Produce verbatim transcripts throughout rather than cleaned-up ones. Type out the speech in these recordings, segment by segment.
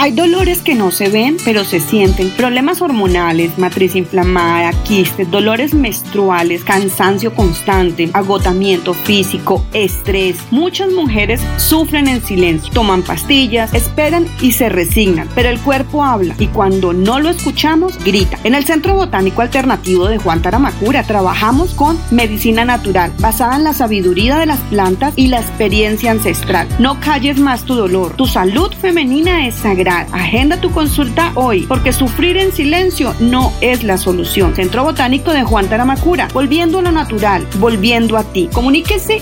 Hay dolores que no se ven, pero se sienten. Problemas hormonales, matriz inflamada, quistes, dolores menstruales, cansancio constante, agotamiento físico, estrés. Muchas mujeres sufren en silencio, toman pastillas, esperan y se resignan, pero el cuerpo habla y cuando no lo escuchamos, grita. En el Centro Botánico Alternativo de Juan Taramacura trabajamos con medicina natural, basada en la sabiduría de las plantas y la experiencia ancestral. No calles más tu dolor. Tu salud femenina es sagrada. Agenda tu consulta hoy, porque sufrir en silencio no es la solución. Centro Botánico de Juan Taramacura, volviendo a lo natural, volviendo a ti. Comuníquese.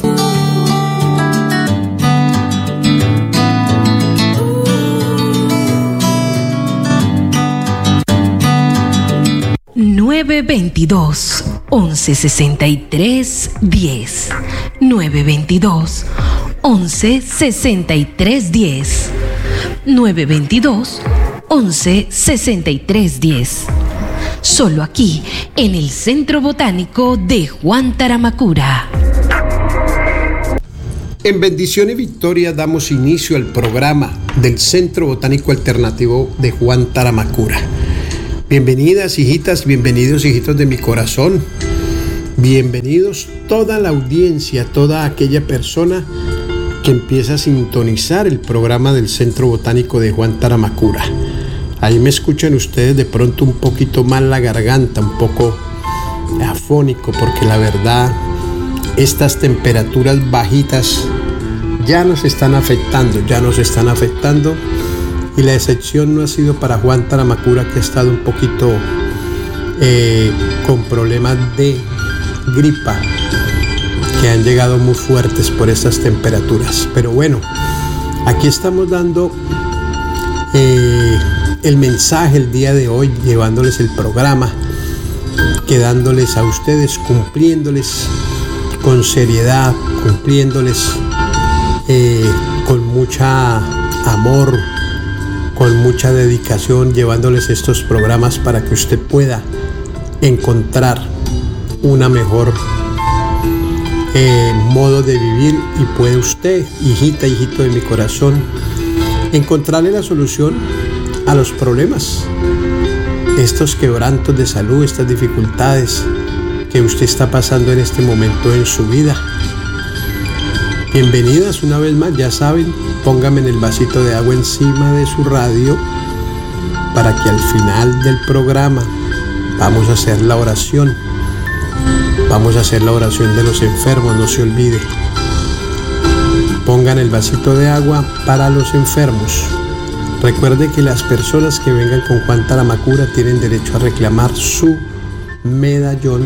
nueve veintidós, once sesenta y tres, diez. nueve veintidós, once sesenta y tres, diez. nueve veintidós, once sesenta y tres, diez. Solo aquí, en el Centro Botánico de Juan Taramacura. En bendición y victoria damos inicio al programa del Centro Botánico Alternativo de Juan Taramacura. Bienvenidas, hijitas, bienvenidos, hijitos de mi corazón. Bienvenidos toda la audiencia, toda aquella persona que empieza a sintonizar el programa del Centro Botánico de Juan Taramacura. Ahí me escuchan ustedes de pronto un poquito mal la garganta, un poco afónico, porque la verdad estas temperaturas bajitas ya nos están afectando, ya nos están afectando. Y la excepción no ha sido para Juan Taramacura, que ha estado un poquito eh, con problemas de gripa, que han llegado muy fuertes por estas temperaturas. Pero bueno, aquí estamos dando eh, el mensaje el día de hoy, llevándoles el programa, quedándoles a ustedes, cumpliéndoles con seriedad, cumpliéndoles eh, con mucha amor, con mucha dedicación, llevándoles estos programas para que usted pueda encontrar una mejor eh, modo de vivir y puede usted, hijita, hijito de mi corazón, encontrarle la solución a los problemas, estos quebrantos de salud, estas dificultades que usted está pasando en este momento en su vida. Bienvenidas una vez más, ya saben, póngame en el vasito de agua encima de su radio para que al final del programa vamos a hacer la oración. Vamos a hacer la oración de los enfermos, no se olvide. Pongan el vasito de agua para los enfermos. Recuerde que las personas que vengan con Juan Taramacura tienen derecho a reclamar su medallón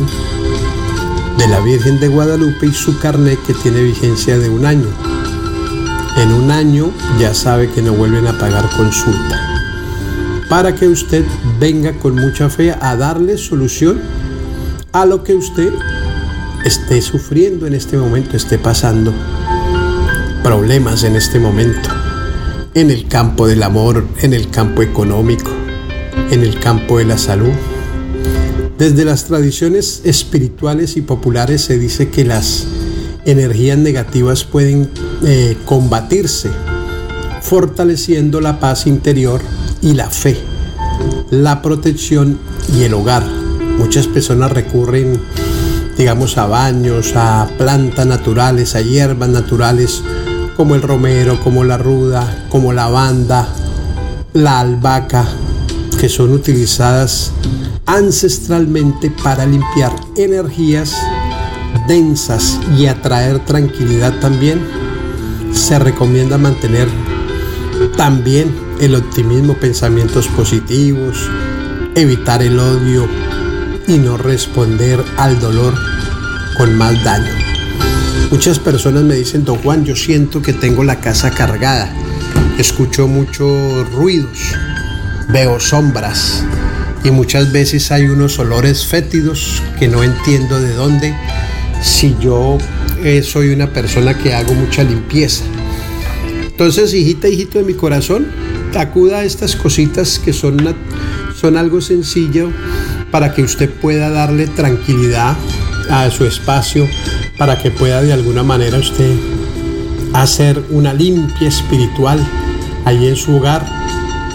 de la Virgen de Guadalupe y su carnet, que tiene vigencia de un año. En un año ya sabe que no vuelven a pagar consulta, para que usted venga con mucha fe a darle solución a lo que usted esté sufriendo en este momento, esté pasando problemas en este momento, en el campo del amor, en el campo económico, en el campo de la salud. Desde las tradiciones espirituales y populares se dice que las energías negativas pueden eh, combatirse fortaleciendo la paz interior y la fe, la protección y el hogar. Muchas personas recurren, digamos, a baños, a plantas naturales, a hierbas naturales como el romero, como la ruda, como la lavanda, la albahaca, que son utilizadas ancestralmente para limpiar energías densas y atraer tranquilidad también. Se recomienda mantener también el optimismo, pensamientos positivos, evitar el odio y no responder al dolor con más daño. Muchas personas me dicen: don Juan, yo siento que tengo la casa cargada, escucho muchos ruidos, veo sombras y muchas veces hay unos olores fétidos que no entiendo de dónde, si yo eh, soy una persona que hago mucha limpieza. Entonces, hijita, hijito de mi corazón, acuda a estas cositas que son, una, son algo sencillo para que usted pueda darle tranquilidad a su espacio, para que pueda de alguna manera usted hacer una limpia espiritual ahí en su hogar,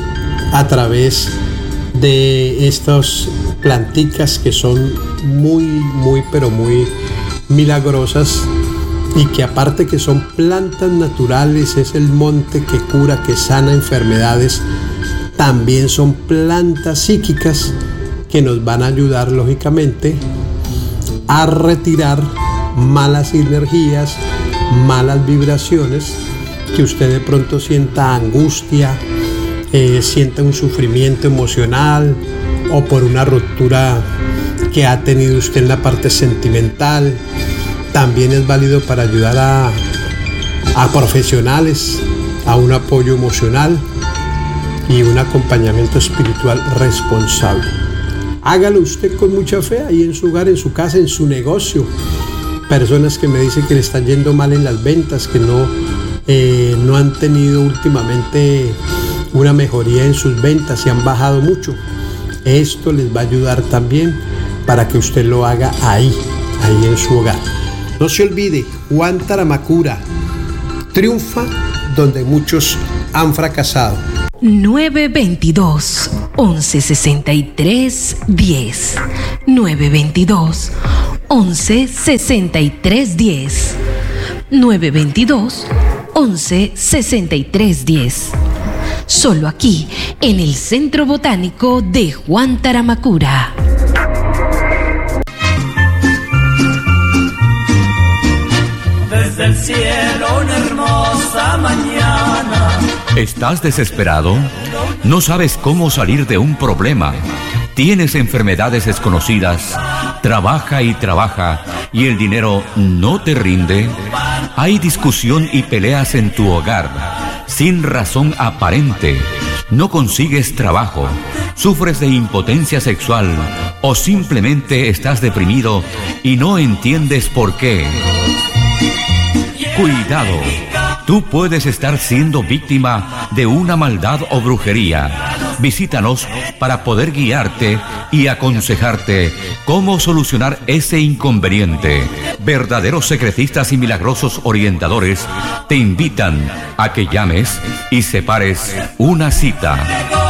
a través de estas planticas que son muy, muy, pero muy milagrosas, y que aparte que son plantas naturales, es el monte que cura, que sana enfermedades, también son plantas psíquicas que nos van a ayudar lógicamente a retirar malas energías, malas vibraciones, que usted de pronto sienta angustia, eh, sienta un sufrimiento emocional, o por una ruptura que ha tenido usted en la parte sentimental. También es válido para ayudar a, a profesionales, a un apoyo emocional y un acompañamiento espiritual responsable. Hágalo usted con mucha fe ahí en su hogar, en su casa, en su negocio. Personas que me dicen que le están yendo mal en las ventas, que no, eh, no han tenido últimamente una mejoría en sus ventas y han bajado mucho. Esto les va a ayudar también para que usted lo haga ahí, ahí en su hogar. No se olvide, Juan Taramacura triunfa donde muchos han fracasado. nueve veintidós, once sesenta y tres, diez. nueve veintidós, once sesenta y tres, diez. nueve veintidós, once sesenta y tres, diez. Solo aquí, en el Centro Botánico de Juan Taramacura. Desde el cielo una hermosa mañana. ¿Estás desesperado? ¿No sabes cómo salir de un problema? ¿Tienes enfermedades desconocidas? ¿Trabaja y trabaja y el dinero no te rinde? ¿Hay discusión y peleas en tu hogar sin razón aparente? ¿No consigues trabajo? ¿Sufres de impotencia sexual? ¿O simplemente estás deprimido y no entiendes por qué? Cuidado, tú puedes estar siendo víctima de una maldad o brujería. Visítanos para poder guiarte y aconsejarte cómo solucionar ese inconveniente. Verdaderos secretistas y milagrosos orientadores te invitan a que llames y separes una cita.